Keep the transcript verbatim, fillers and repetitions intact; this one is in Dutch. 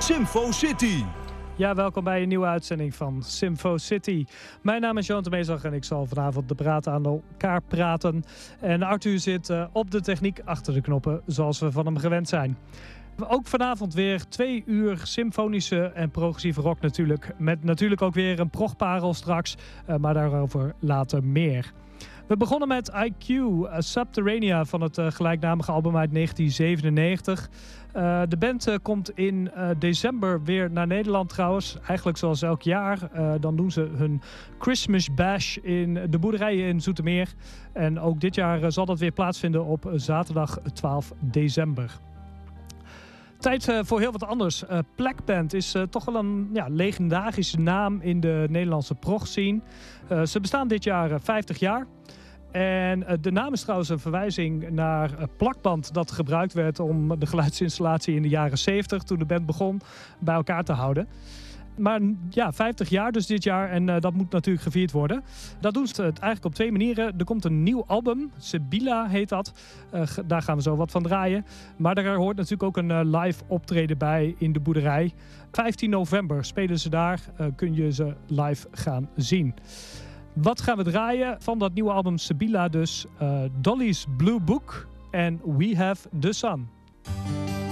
Simfo City. Ja, welkom bij een nieuwe uitzending van Simfo City. Mijn naam is Johan de Meezag en ik zal vanavond de praten aan elkaar praten. En Arthur zit uh, op de techniek achter de knoppen, zoals we van hem gewend zijn. Ook vanavond weer twee uur symfonische en progressieve rock natuurlijk. Met natuurlijk ook weer een progparel straks, uh, maar daarover later meer. We begonnen met I Q, uh, Subterranea van het uh, gelijknamige album uit negentien zevenennegentig. Uh, de band uh, komt in uh, december weer naar Nederland trouwens. Eigenlijk zoals elk jaar. Uh, dan doen ze hun Christmas Bash in de boerderijen in Zoetermeer. En ook dit jaar uh, zal dat weer plaatsvinden op zaterdag twaalf december. Tijd uh, voor heel wat anders. Uh, Plakband is uh, toch wel een ja, legendarische naam in de Nederlandse prog-scene. Uh, ze bestaan dit jaar uh, vijftig jaar. En uh, de naam is trouwens een verwijzing naar uh, plakband dat gebruikt werd om de geluidsinstallatie in de jaren zeventig, toen de band begon, bij elkaar te houden. Maar ja, vijftig jaar dus dit jaar en uh, dat moet natuurlijk gevierd worden. Dat doen ze het eigenlijk op twee manieren. Er komt een nieuw album, Sibilla heet dat. Uh, daar gaan we zo wat van draaien. Maar daar hoort natuurlijk ook een uh, live optreden bij in de boerderij. vijftien november spelen ze daar, uh, kun je ze live gaan zien. Wat gaan we draaien van dat nieuwe album Sibilla dus? Uh, Dolly's Blue Book en We Have the Sun.